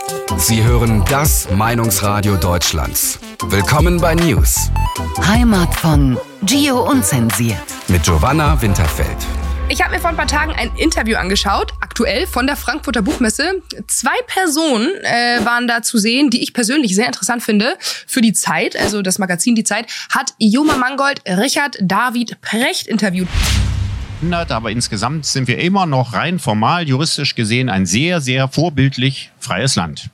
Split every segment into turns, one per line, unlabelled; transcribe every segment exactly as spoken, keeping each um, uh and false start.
Sie hören das Meinungsradio Deutschlands. Willkommen bei News.
Heimat von Gio Unzensiert.
Mit Giovanna Winterfeld.
Ich habe mir vor ein paar Tagen ein Interview angeschaut, aktuell von der Frankfurter Buchmesse. Zwei Personen äh, waren da zu sehen, die ich persönlich sehr interessant finde für die Zeit. Also das Magazin Die Zeit hat Ioma Mangold Richard David Precht interviewt.
Aber insgesamt sind wir immer noch rein formal, juristisch gesehen, ein sehr, sehr vorbildlich freies Land.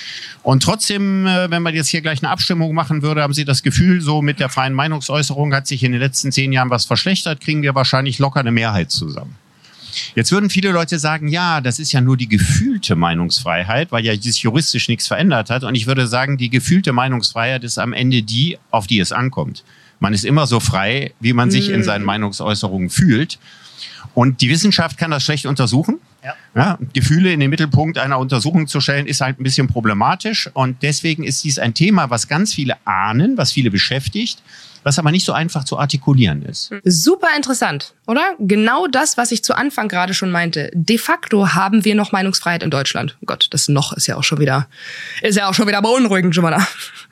Und trotzdem, wenn man jetzt hier gleich eine Abstimmung machen würde, haben Sie das Gefühl, so mit der freien Meinungsäußerung hat sich in den letzten zehn Jahren was verschlechtert, kriegen wir wahrscheinlich locker eine Mehrheit zusammen. Jetzt würden viele Leute sagen, ja, das ist ja nur die gefühlte Meinungsfreiheit, weil ja sich juristisch nichts verändert hat. Und ich würde sagen, die gefühlte Meinungsfreiheit ist am Ende die, auf die es ankommt. Man ist immer so frei, wie man sich in seinen Meinungsäußerungen fühlt. Und die Wissenschaft kann das schlecht untersuchen. Ja. Ja, Gefühle in den Mittelpunkt einer Untersuchung zu stellen, ist halt ein bisschen problematisch. Und deswegen ist dies ein Thema, was ganz viele ahnen, was viele beschäftigt, was aber nicht so einfach zu artikulieren ist.
Super interessant, oder? Genau das, was ich zu Anfang gerade schon meinte. De facto haben wir noch Meinungsfreiheit in Deutschland. Oh Gott, das noch ist ja auch schon wieder, ist ja auch schon wieder beunruhigend, Giovanna.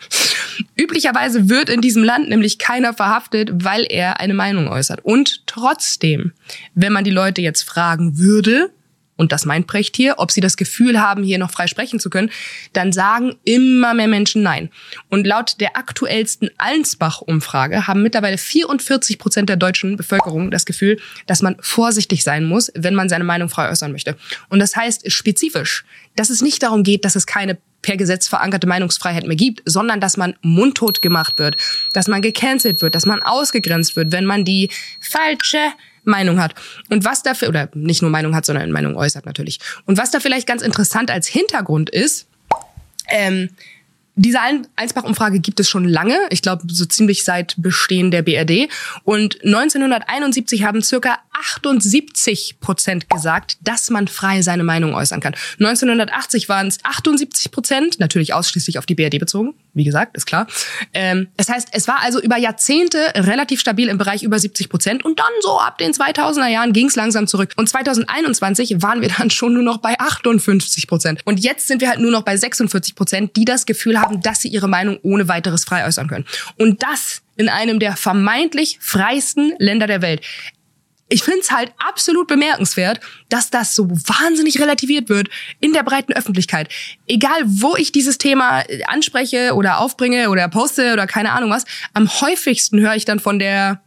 Üblicherweise wird in diesem Land nämlich keiner verhaftet, weil er eine Meinung äußert. Und trotzdem, wenn man die Leute jetzt fragen würde, und das meint Precht hier, ob sie das Gefühl haben, hier noch frei sprechen zu können, dann sagen immer mehr Menschen nein. Und laut der aktuellsten Allensbach-Umfrage haben mittlerweile vierundvierzig Prozent der deutschen Bevölkerung das Gefühl, dass man vorsichtig sein muss, wenn man seine Meinung frei äußern möchte. Und das heißt spezifisch, dass es nicht darum geht, dass es keine per Gesetz verankerte Meinungsfreiheit mehr gibt, sondern dass man mundtot gemacht wird, dass man gecancelt wird, dass man ausgegrenzt wird, wenn man die falsche Meinung hat. Und was dafür, oder nicht nur Meinung hat, sondern Meinung äußert natürlich. Und was da vielleicht ganz interessant als Hintergrund ist, ähm, diese Allensbach-Umfrage gibt es schon lange, ich glaube so ziemlich seit Bestehen der B R D. Und neunzehnhunderteinundsiebzig haben circa achtundsiebzig Prozent gesagt, dass man frei seine Meinung äußern kann. neunzehnhundertachtzig waren es achtundsiebzig Prozent, natürlich ausschließlich auf die B R D bezogen, wie gesagt, ist klar. Ähm, das heißt, es war also über Jahrzehnte relativ stabil im Bereich über siebzig Prozent und dann so ab den zweitausender Jahren ging es langsam zurück. Und zweitausendeinundzwanzig waren wir dann schon nur noch bei achtundfünfzig Prozent. Und jetzt sind wir halt nur noch bei sechsundvierzig Prozent, die das Gefühl haben, dass sie ihre Meinung ohne weiteres frei äußern können. Und das in einem der vermeintlich freiesten Länder der Welt. Ich finde es halt absolut bemerkenswert, dass das so wahnsinnig relativiert wird in der breiten Öffentlichkeit. Egal, wo ich dieses Thema anspreche oder aufbringe oder poste oder keine Ahnung was, am häufigsten höre ich dann von der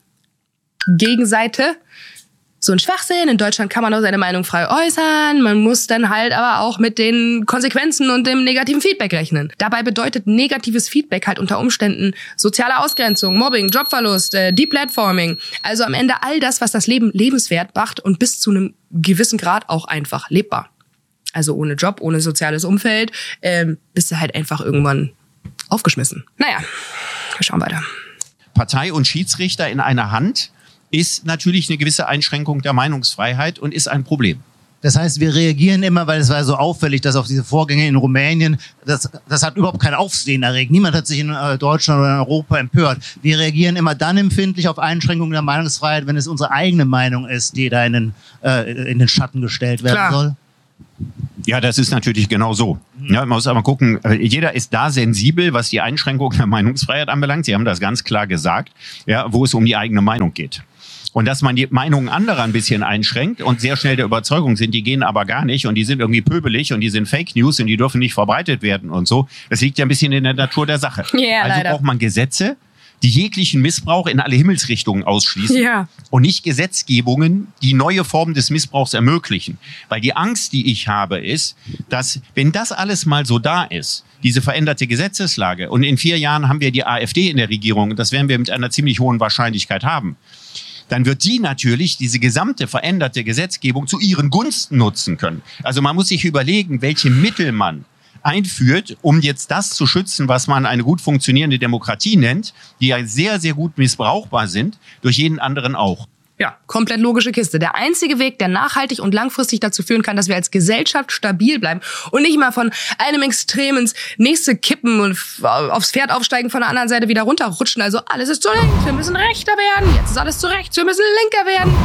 Gegenseite, so ein Schwachsinn, in Deutschland kann man auch seine Meinung frei äußern, man muss dann halt aber auch mit den Konsequenzen und dem negativen Feedback rechnen. Dabei bedeutet negatives Feedback halt unter Umständen soziale Ausgrenzung, Mobbing, Jobverlust, äh, Deplatforming, also am Ende all das, was das Leben lebenswert macht und bis zu einem gewissen Grad auch einfach lebbar. Also ohne Job, ohne soziales Umfeld, ähm, bist du halt einfach irgendwann aufgeschmissen. Naja, wir schauen weiter.
Partei und Schiedsrichter in einer Hand ist natürlich eine gewisse Einschränkung der Meinungsfreiheit und ist ein Problem.
Das heißt, wir reagieren immer, weil es war so auffällig, dass auf diese Vorgänge in Rumänien, das, das hat überhaupt kein Aufsehen erregt. Niemand hat sich in Deutschland oder in Europa empört. Wir reagieren immer dann empfindlich auf Einschränkungen der Meinungsfreiheit, wenn es unsere eigene Meinung ist, die da in den, äh, in den Schatten gestellt werden Klar. soll.
Ja, das ist natürlich genau so. Ja, man muss aber gucken, jeder ist da sensibel, was die Einschränkung der Meinungsfreiheit anbelangt. Sie haben das ganz klar gesagt, ja, wo es um die eigene Meinung geht. Und dass man die Meinungen anderer ein bisschen einschränkt und sehr schnell der Überzeugung sind, die gehen aber gar nicht und die sind irgendwie pöbelig und die sind Fake News und die dürfen nicht verbreitet werden und so. Das liegt ja ein bisschen in der Natur der Sache.
Yeah,
also
leider.
braucht man Gesetze, die jeglichen Missbrauch in alle Himmelsrichtungen ausschließen
ja.
und nicht Gesetzgebungen, die neue Formen des Missbrauchs ermöglichen. Weil die Angst, die ich habe, ist, dass wenn das alles mal so da ist, diese veränderte Gesetzeslage, und in vier Jahren haben wir die AfD in der Regierung, und das werden wir mit einer ziemlich hohen Wahrscheinlichkeit haben, dann wird die natürlich diese gesamte veränderte Gesetzgebung zu ihren Gunsten nutzen können. Also man muss sich überlegen, welche Mittel man einführt, um jetzt das zu schützen, was man eine gut funktionierende Demokratie nennt, die ja sehr, sehr gut missbrauchbar sind, durch jeden anderen auch.
Ja, komplett logische Kiste. Der einzige Weg, der nachhaltig und langfristig dazu führen kann, dass wir als Gesellschaft stabil bleiben und nicht mal von einem Extrem ins nächste kippen und aufs Pferd aufsteigen, von der anderen Seite wieder runterrutschen. Also alles ist zu links, wir müssen rechter werden, jetzt ist alles zu rechts, wir müssen linker werden.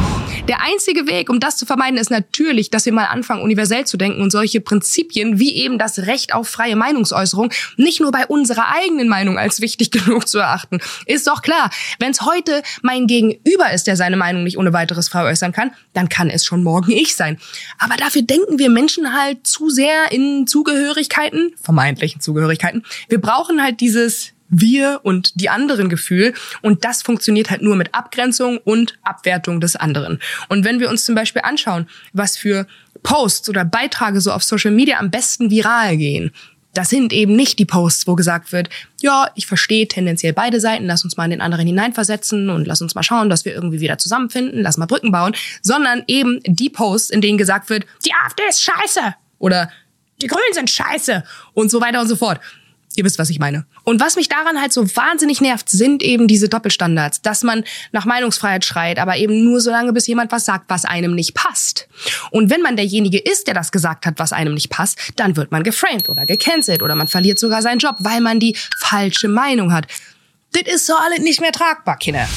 Der einzige Weg, um das zu vermeiden, ist natürlich, dass wir mal anfangen, universell zu denken und solche Prinzipien wie eben das Recht auf freie Meinungsäußerung nicht nur bei unserer eigenen Meinung als wichtig genug zu erachten. Ist doch klar, wenn es heute mein Gegenüber ist, der seine Meinung nicht ohne weiteres frei äußern kann, dann kann es schon morgen ich sein. Aber dafür denken wir Menschen halt zu sehr in Zugehörigkeiten, vermeintlichen Zugehörigkeiten. Wir brauchen halt dieses Wir und die anderen Gefühl und das funktioniert halt nur mit Abgrenzung und Abwertung des anderen. Und wenn wir uns zum Beispiel anschauen, was für Posts oder Beiträge so auf Social Media am besten viral gehen, das sind eben nicht die Posts, wo gesagt wird, ja, ich verstehe tendenziell beide Seiten, lass uns mal in den anderen hineinversetzen und lass uns mal schauen, dass wir irgendwie wieder zusammenfinden, lass mal Brücken bauen, sondern eben die Posts, in denen gesagt wird, die AfD ist scheiße oder die Grünen sind scheiße und so weiter und so fort. Ihr wisst, was ich meine. Und was mich daran halt so wahnsinnig nervt, sind eben diese Doppelstandards, dass man nach Meinungsfreiheit schreit, aber eben nur so lange, bis jemand was sagt, was einem nicht passt. Und wenn man derjenige ist, der das gesagt hat, was einem nicht passt, dann wird man geframed oder gecancelt oder man verliert sogar seinen Job, weil man die falsche Meinung hat. Das ist so alles nicht mehr tragbar, Kinder.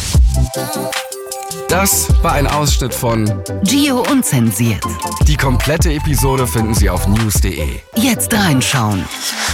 Das war ein Ausschnitt von
Gio Unzensiert.
Die komplette Episode finden Sie auf news punkt de.
Jetzt reinschauen.